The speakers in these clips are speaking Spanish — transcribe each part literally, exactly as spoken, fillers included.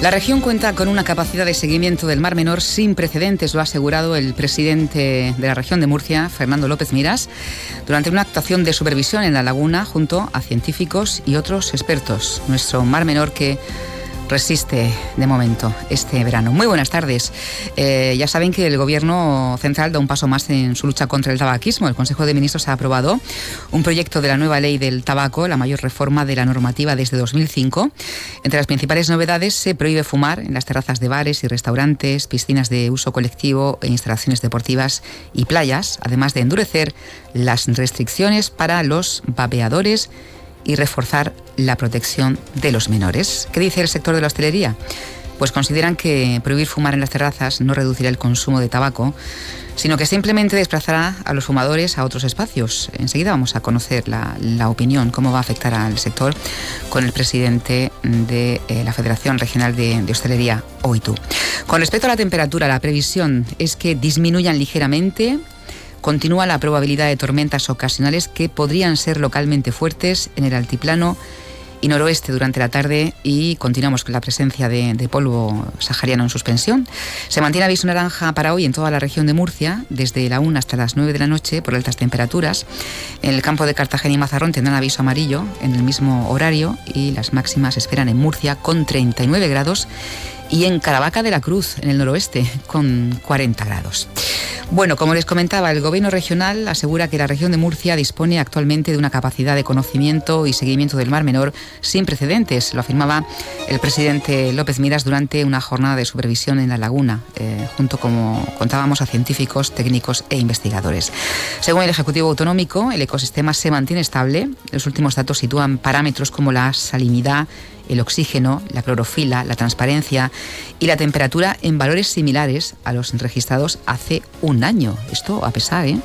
La región cuenta con una capacidad de seguimiento del Mar Menor sin precedentes, lo ha asegurado el presidente de la región de Murcia, Fernando López Miras, durante una actuación de supervisión en la laguna junto a científicos y otros expertos. Nuestro Mar Menor que resiste de momento este verano. Muy buenas tardes. Eh, ya saben que el Gobierno central da un paso más en su lucha contra el tabaquismo. El Consejo de Ministros ha aprobado un proyecto de la nueva ley del tabaco, la mayor reforma de la normativa desde dos mil cinco. Entre las principales novedades se prohíbe fumar en las terrazas de bares y restaurantes, piscinas de uso colectivo e instalaciones deportivas y playas, además de endurecer las restricciones para los vapeadores y reforzar la protección de los menores. ¿Qué dice el sector de la hostelería? Pues consideran que prohibir fumar en las terrazas no reducirá el consumo de tabaco, sino que simplemente desplazará a los fumadores a otros espacios. Enseguida vamos a conocer la, la opinión, cómo va a afectar al sector, con el presidente de eh, la Federación Regional de, de Hostelería, OITU. Con respecto a la temperatura, la previsión es que disminuyan ligeramente. Continúa la probabilidad de tormentas ocasionales que podrían ser localmente fuertes en el altiplano y noroeste durante la tarde, y continuamos con la presencia de, de polvo sahariano en suspensión. Se mantiene aviso naranja para hoy en toda la región de Murcia, desde la una hasta las nueve de la noche por altas temperaturas. En el campo de Cartagena y Mazarrón tendrán aviso amarillo en el mismo horario, y las máximas se esperan en Murcia con treinta y nueve grados y en Caravaca de la Cruz, en el noroeste, con cuarenta grados. Bueno, como les comentaba, el Gobierno regional asegura que la región de Murcia dispone actualmente de una capacidad de conocimiento y seguimiento del Mar Menor sin precedentes. Lo afirmaba el presidente López Miras durante una jornada de supervisión en la laguna, eh, junto, como contábamos, a científicos, técnicos e investigadores. Según el Ejecutivo Autonómico, el ecosistema se mantiene estable. Los últimos datos sitúan parámetros como la salinidad, el oxígeno, la clorofila, la transparencia y la temperatura en valores similares a los registrados hace un año. Esto a pesar ¿eh?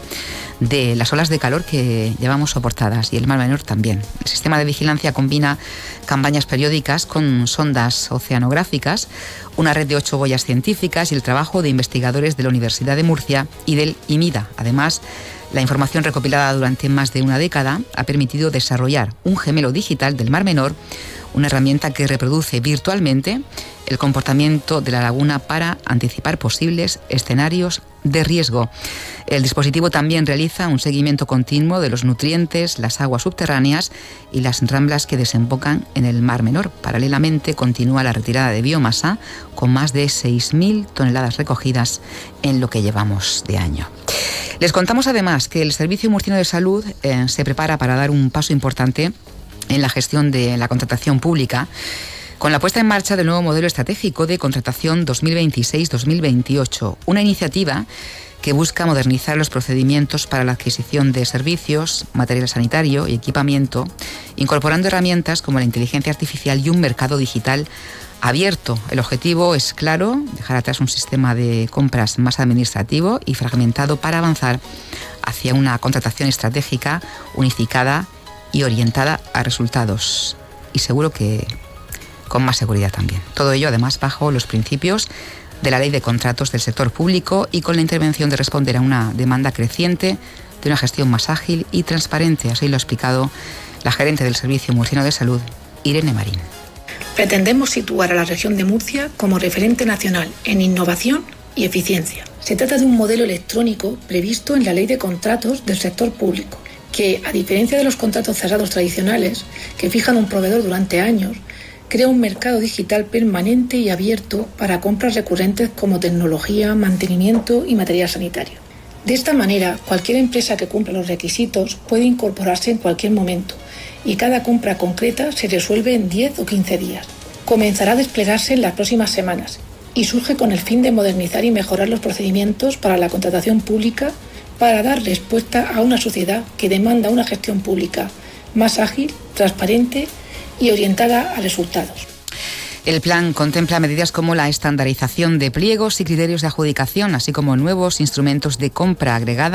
de las olas de calor que llevamos soportadas, y el Mar Menor también. El sistema de vigilancia combina campañas periódicas con sondas oceanográficas, una red de ocho boyas científicas y el trabajo de investigadores de la Universidad de Murcia y del IMIDA. Además, la información recopilada durante más de una década ha permitido desarrollar un gemelo digital del Mar Menor, una herramienta que reproduce virtualmente el comportamiento de la laguna para anticipar posibles escenarios de riesgo. El dispositivo también realiza un seguimiento continuo de los nutrientes, las aguas subterráneas y las ramblas que desembocan en el Mar Menor. Paralelamente, continúa la retirada de biomasa, con más de seis mil toneladas recogidas en lo que llevamos de año. Les contamos además que el Servicio Murciano de Salud eh, se prepara para dar un paso importante en la gestión de la contratación pública, con la puesta en marcha del nuevo modelo estratégico de contratación dos mil veintiséis dos mil veintiocho, una iniciativa que busca modernizar los procedimientos para la adquisición de servicios, material sanitario y equipamiento, incorporando herramientas como la inteligencia artificial y un mercado digital abierto. El objetivo es claro: dejar atrás un sistema de compras más administrativo y fragmentado para avanzar hacia una contratación estratégica, unificada y orientada a resultados, y seguro que con más seguridad también. Todo ello, además, bajo los principios de la Ley de Contratos del Sector Público y con la intervención de responder a una demanda creciente de una gestión más ágil y transparente. Así lo ha explicado la gerente del Servicio Murciano de Salud, Irene Marín. Pretendemos situar a la región de Murcia como referente nacional en innovación y eficiencia. Se trata de un modelo electrónico previsto en la Ley de Contratos del Sector Público, que, a diferencia de los contratos cerrados tradicionales, que fijan un proveedor durante años, crea un mercado digital permanente y abierto para compras recurrentes como tecnología, mantenimiento y material sanitario. De esta manera, cualquier empresa que cumpla los requisitos puede incorporarse en cualquier momento, y cada compra concreta se resuelve en diez o quince días. Comenzará a desplegarse en las próximas semanas y surge con el fin de modernizar y mejorar los procedimientos para la contratación pública, para dar respuesta a una sociedad que demanda una gestión pública más ágil, transparente y orientada a resultados. El plan contempla medidas como la estandarización de pliegos y criterios de adjudicación, así como nuevos instrumentos de compra agregada